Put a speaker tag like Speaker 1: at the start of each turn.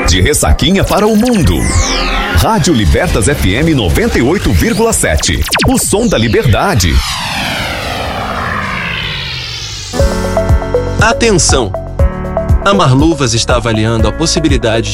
Speaker 1: De Ressaquinha para o mundo. Rádio Libertas FM 98,7. O som da liberdade.
Speaker 2: Atenção! A Marluvas está avaliando a possibilidade